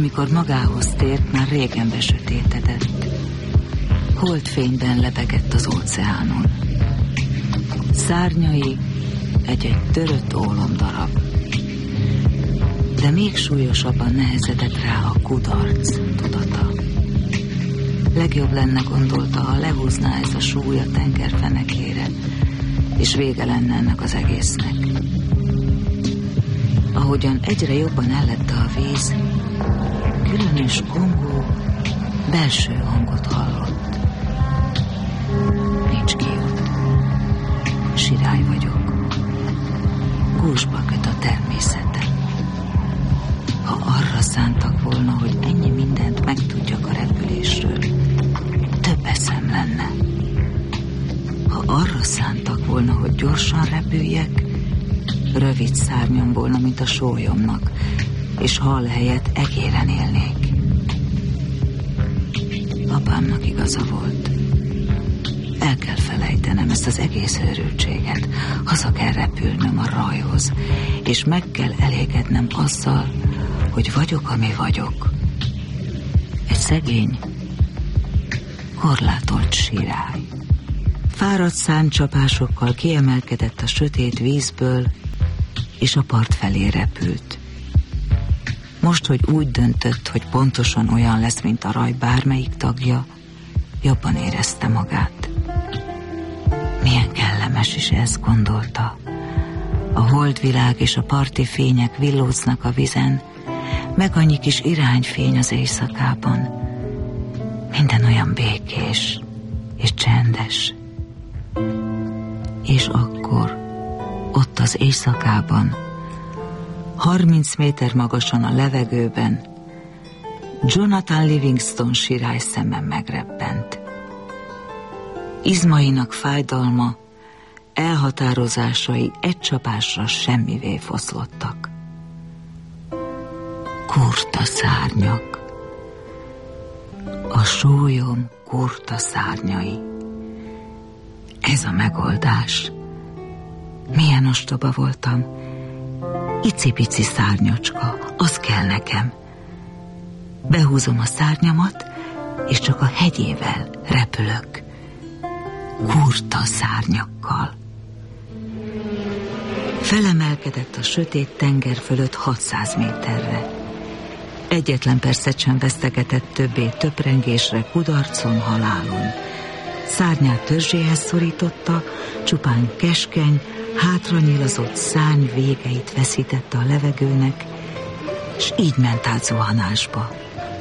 Amikor magához tért, már régen besötétedett. Holdfényben lebegett az óceánon. Szárnyai egy-egy törött ólomdarab. De még súlyosabban nehezedett rá a kudarc tudata. Legjobb lenne, gondolta, ha lehúzná ez a súly a tenger fenekére, és vége lenne ennek az egésznek. Ahogyan egyre jobban ellette a víz, különös kongó, belső hangot hallott. Nincs kiút. Sirály vagyok. Gúzsba köt a természete. Ha arra szántak volna, hogy ennyi mindent megtudjak a repülésről, több eszem lenne. Ha arra szántak volna, hogy gyorsan repüljek, rövid szárnyam volna, mint a sólyomnak, és hal helyett egéren élnék. Apámnak igaza volt. El kell felejtenem ezt az egész őrültséget. Haza kell repülnöm a rajhoz, és meg kell elégednem azzal, hogy vagyok, ami vagyok. Egy szegény, korlátolt sirály. Fáradt szárnycsapásokkal kiemelkedett a sötét vízből, és a part felé repült. Most, hogy úgy döntött, hogy pontosan olyan lesz, mint a raj bármelyik tagja, jobban érezte magát. Milyen kellemes is ez, gondolta. A holdvilág és a parti fények villóznak a vizen, meg annyi kis irányfény az éjszakában. Minden olyan békés és csendes. És akkor, ott az éjszakában, 30 méter magasan a levegőben, Jonathan Livingston sirály szeme megrebbent. Izmainak fájdalma, elhatározásai egy csapásra semmivé foszlottak. Kurta szárnyak. A sólyom kurta szárnyai. Ez a megoldás. Milyen ostoba voltam. Icipici szárnyacska, az kell nekem. Behúzom a szárnyamat, és csak a hegyével repülök. Kurta szárnyakkal. Felemelkedett a sötét tenger fölött 600 méterre. Egyetlen percet sem vesztegetett többé töprengésre, kudarcon, halálon. Szárnyát törzséhez szorította, csupán keskeny, hátranyílazott szárny végeit veszítette a levegőnek, és így ment át zuhanásba.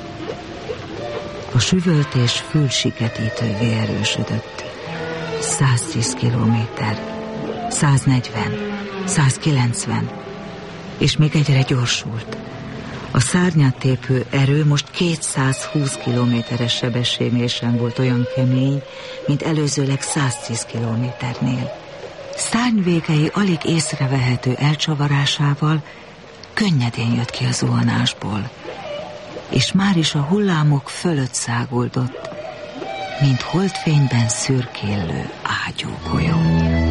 A süvöltés fülsiketítővé erősödött. 110 kilométer, 140, 190, és még egyre gyorsult. A szárnyát tépő erő most 220 kilométeres sebességnél sem volt olyan kemény, mint előzőleg 110 kilométernél. Szárnyvégei alig észrevehető elcsavarásával könnyedén jött ki a zuhanásból, és már is a hullámok fölött száguldott, mint holdfényben szürkélő ágyúgolyó.